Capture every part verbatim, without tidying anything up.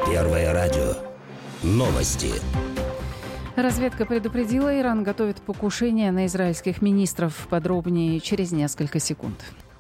Первое радио. Новости. Разведка предупредила, Иран готовит покушение на израильских министров. Подробнее через несколько секунд.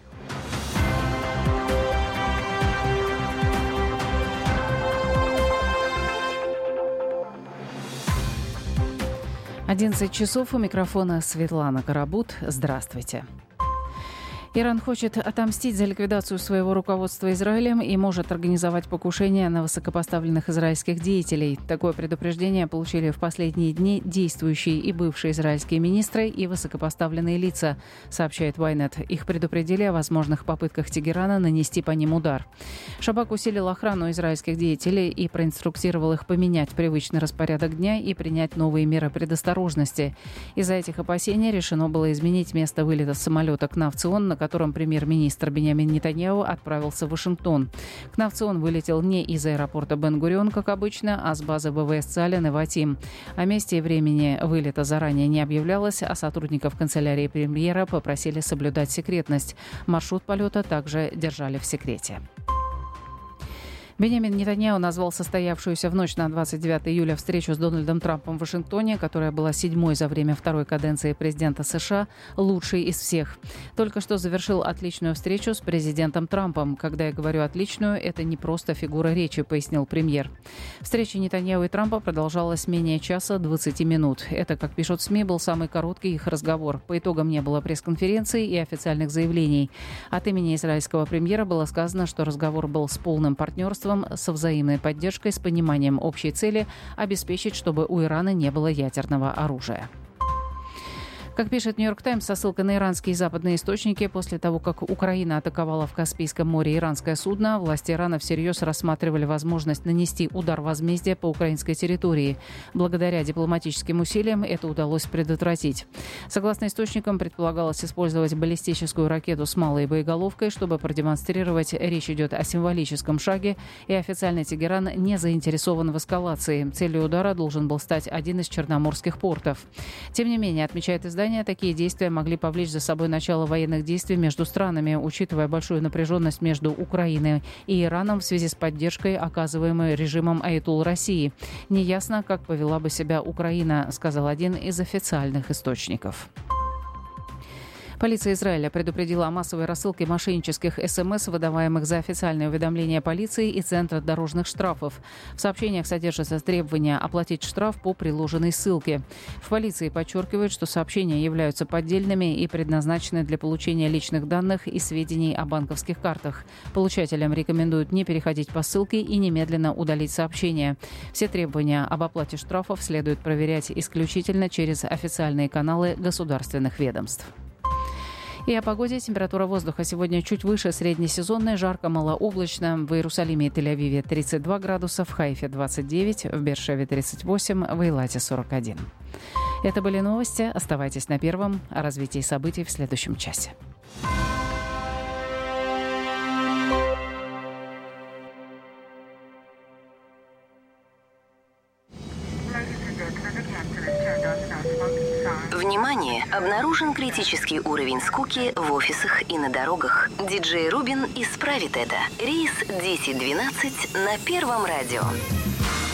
одиннадцать часов, у микрофона Светлана Карабут. Здравствуйте. Иран хочет отомстить за ликвидацию своего руководства Израилем и может организовать покушение на высокопоставленных израильских деятелей. Такое предупреждение получили в последние дни действующие и бывшие израильские министры и высокопоставленные лица, сообщает Вайнет. Их предупредили о возможных попытках Тегерана нанести по ним удар. Шабак усилил охрану израильских деятелей и проинструктировал их поменять привычный распорядок дня и принять новые меры предосторожности. Из-за этих опасений решено было изменить место вылета самолета Кнавцион, на котором премьер-министр Биньямин Нетаньяху отправился в Вашингтон. Кнавцион вылетел не из аэропорта Бен-Гурион, как обычно, а с базы ВВС Цалин и Ватим. О месте и времени вылета заранее не объявлялось, а сотрудников канцелярии премьера попросили соблюдать секретность. Маршрут полета также держали в секрете. Биньямин Нетаньяху назвал состоявшуюся в ночь на двадцать девятое июля встречу с Дональдом Трампом в Вашингтоне, которая была седьмой за время второй каденции президента США, лучшей из всех. Только что завершил отличную встречу с президентом Трампом. Когда я говорю «отличную», это не просто фигура речи, пояснил премьер. Встреча Нетаньяху и Трампа продолжалась менее часа двадцати минут. Это, как пишут СМИ, был самый короткий их разговор. По итогам не было пресс-конференций и официальных заявлений. От имени израильского премьера было сказано, что разговор был с полным партнерством, со взаимной поддержкой, с пониманием общей цели обеспечить, чтобы у Ирана не было ядерного оружия. Как пишет «Нью-Йорк Таймс» со ссылкой на иранские и западные источники, после того, как Украина атаковала в Каспийском море иранское судно, власти Ирана всерьез рассматривали возможность нанести удар возмездия по украинской территории. Благодаря дипломатическим усилиям это удалось предотвратить. Согласно источникам, предполагалось использовать баллистическую ракету с малой боеголовкой, чтобы продемонстрировать, речь идет о символическом шаге, и официально Тегеран не заинтересован в эскалации. Целью удара должен был стать один из черноморских портов. Тем не менее, отмечает издание, такие действия могли повлечь за собой начало военных действий между странами, учитывая большую напряженность между Украиной и Ираном в связи с поддержкой, оказываемой режимом Аятоллы России. Неясно, как повела бы себя Украина, сказал один из официальных источников. Полиция Израиля предупредила о массовой рассылке мошеннических СМС, выдаваемых за официальные уведомления полиции и Центра дорожных штрафов. В сообщениях содержится требование оплатить штраф по приложенной ссылке. В полиции подчеркивают, что сообщения являются поддельными и предназначены для получения личных данных и сведений о банковских картах. Получателям рекомендуют не переходить по ссылке и немедленно удалить сообщение. Все требования об оплате штрафов следует проверять исключительно через официальные каналы государственных ведомств. И о погоде. Температура воздуха сегодня чуть выше среднесезонной, жарко, малооблачно. В Иерусалиме и Тель-Авиве тридцать два градуса, в Хайфе двадцать девять, в Беэр-Шеве тридцать восемь, в Эйлате сорок один. Это были новости. Оставайтесь на Первом. О развитии событий в следующем часе. Внимание! Обнаружен критический уровень скуки в офисах и на дорогах. Диджей Рубин исправит это. Рейс десять двенадцать на Первом радио.